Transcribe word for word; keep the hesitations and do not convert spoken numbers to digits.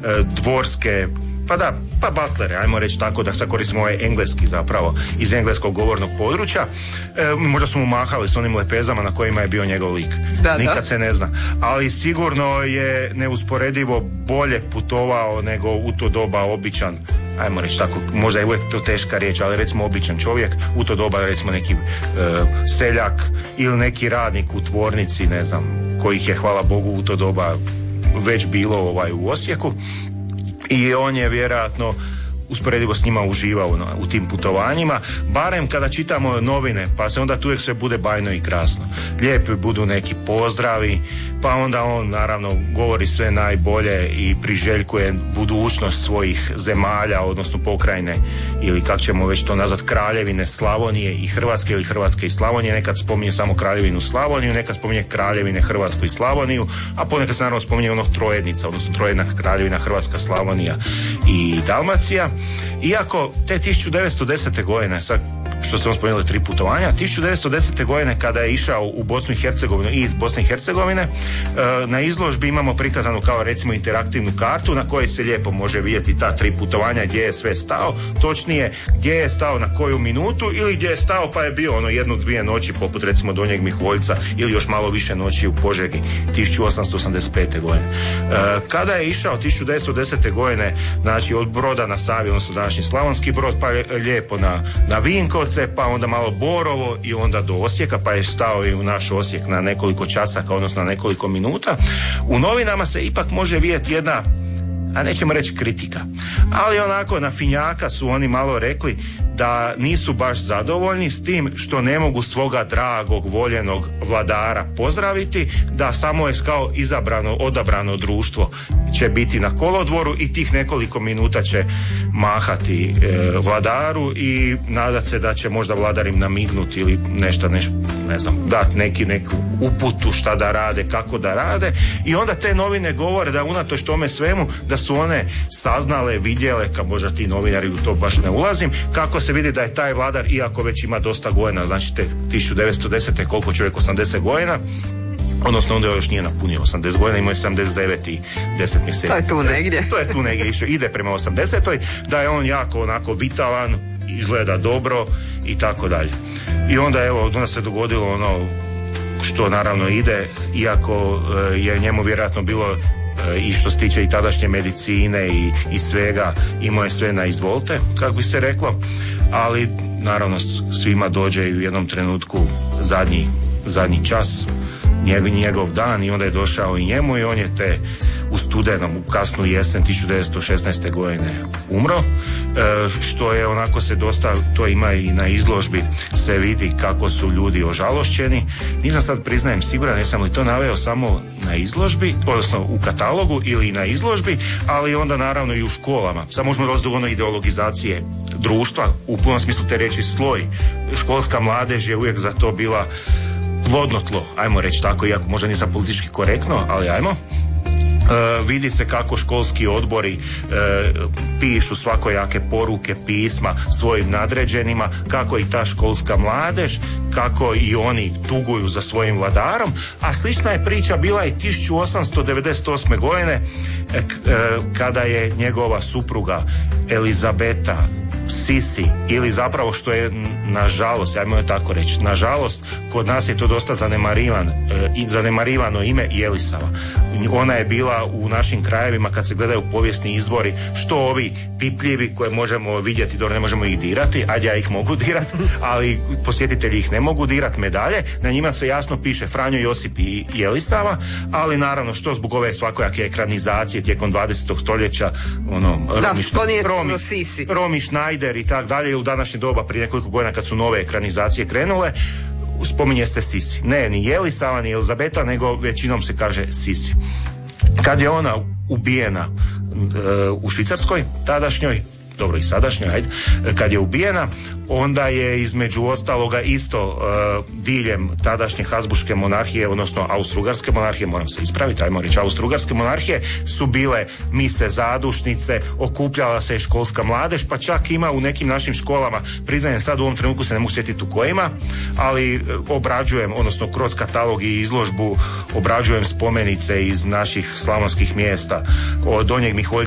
dvorske, pa da, pa butlere, ajmo reći tako, da sad koristimo ovaj engleski zapravo, iz engleskog govornog područja. E, možda su mu mahali s onim lepezama na kojima je bio njegov lik. Da, Nikad da. se ne zna. Ali sigurno je neusporedivo bolje putovao nego u to doba običan, ajmo reći tako, možda je uvijek to teška riječ, ali recimo običan čovjek, u to doba recimo neki e, seljak ili neki radnik u tvornici, ne znam, kojih je, hvala Bogu, u to doba već bilo ovaj u Osijeku. I on je vjerojatno usporedivo s njima uživao no, u tim putovanjima, barem kada čitamo novine, pa se onda tu uvijek sve bude bajno i krasno. Lijepi budu neki pozdravi, pa onda on naravno govori sve najbolje i priželjkuje budućnost svojih zemalja, odnosno pokrajine, ili kako ćemo već to nazvat, kraljevine Slavonije i Hrvatske, ili Hrvatske i Slavonije. Nekad spominje samo kraljevinu Slavoniju, nekad spominje kraljevine Hrvatsku i Slavoniju, a ponekad se naravno spominje onog trojednica, odnosno trojedna kraljevina Hrvatska, Slavonija i Dalmacija. Iako te tisuću devetsto desete godine, sad što ste vam spomenuli tri putovanja, tisuću devetsto desete godine kada je išao u Bosnu i Hercegovinu i iz Bosne i Hercegovine, na izložbi imamo prikazanu kao recimo interaktivnu kartu na kojoj se lijepo može vidjeti ta tri putovanja, gdje je sve stao, točnije gdje je stao na koju minutu ili gdje je stao pa je bio ono jednu, dvije noći poput recimo Donjeg Miholjca ili još malo više noći u Požegi tisuću osamsto osamdeset pete godine. Kada je išao tisuću devetsto desete godine, znači od Broda na Savi, odnosno današnji Slavonski Brod, pa lijepo na, na Vinkovce, pa onda malo Borovo i onda do Osijeka, pa je stao i u naš Osijek na nekoliko časaka, odnosno na nekoliko minuta. U novinama se ipak može vidjeti jedna, a nećemo reći kritika, ali onako na finjaka su oni malo rekli da nisu baš zadovoljni s tim što ne mogu svoga dragog, voljenog vladara pozdraviti, da samo je kao izabrano, odabrano društvo će biti na kolodvoru i tih nekoliko minuta će mahati e, vladaru i nadat se da će možda vladar im namignuti ili nešto, nešto ne znam, dati neki, neku uputu šta da rade, kako da rade, i onda te novine govore da unatoč tome svemu da su one saznale, vidjele, kad možda ti novinari u to baš ne ulazim, kako se vidi da je taj vladar, iako već ima dosta godina, znači te tisuću devetsto desete koliko čovjek, osamdeset godina, odnosno onda još nije napunio osamdeset godina, imao je sedamdeset devet i deset mjeseci. To je tu negdje. To je tu negdje, išao, ide prema osamdesetoj, da je on jako onako vitalan, izgleda dobro i tako dalje. I onda evo, onda se dogodilo ono što naravno ide, iako je njemu vjerojatno bilo i što se tiče i tadašnje medicine i, i svega, imao je sve na izvolte, kako bi se reklo, ali naravno svima dođe u jednom trenutku zadnji, zadnji čas, njegov, njegov dan, i onda je došao i njemu i on je te u studenom, u kasnu jesen tisuću devetsto šesnaeste godine umro, e, što je onako se dosta, to ima i na izložbi, se vidi kako su ljudi ožalošćeni. Nisam sad, priznajem, siguran jesam li to naveo samo na izložbi, odnosno u katalogu ili na izložbi, ali onda naravno i u školama. Sad možemo doći do ono ideologizacije društva, u punom smislu te riječi sloj. Školska mladež je uvijek za to bila plodno tlo, ajmo reći tako, iako možda nisam politički korektno, ali ajmo. Uh, vidi se kako školski odbori uh, pišu svakojake poruke, pisma svojim nadređenima, kako i ta školska mladež, kako i oni tuguju za svojim vladarom, a slična je priča bila i tisuću osamsto devedeset osme godine uh, kada je njegova supruga Elizabeta Sisi, ili zapravo što je nažalost, ajmo je tako reći, nažalost kod nas je to dosta zanemarivan, e, zanemarivano ime, Jelisava. Ona je bila u našim krajevima, kad se gledaju povijesni izvori, što ovi pipljivi koje možemo vidjeti, dobro, ne možemo ih dirati, ajde ja ih mogu dirati, ali posjetitelji ih ne mogu dirati, medalje, na njima se jasno piše Franjo Josip i Jelisava, ali naravno što zbog ove svakojake ekranizacije tijekom dvadesetog stoljeća, ono, da, Romi, Romi, Romi, Romi Schneider i tak dalje, u današnje doba prije nekoliko godina kad su nove ekranizacije krenule, spominje se Sisi. Ne, ni Jelisava, ni Elizabeta, nego većinom se kaže Sisi. Kad je ona ubijena e, u Švicarskoj, tadašnjoj, dobro i sadašnjoj, ajde, kad je ubijena, onda je između ostaloga isto uh, diljem tadašnje Habsburške monarhije, odnosno Austro-Ugarske monarhije, moram se ispraviti, ajmo reći Austro-Ugarske monarhije, su bile mise zadušnice, okupljala se školska mladež, pa čak ima u nekim našim školama, priznajem sad u ovom trenutku se ne mogu sjetiti u kojima, ali obrađujem, odnosno kroz katalog i izložbu obrađujem spomenice iz naših slavonskih mjesta, od Donjeg Miholjca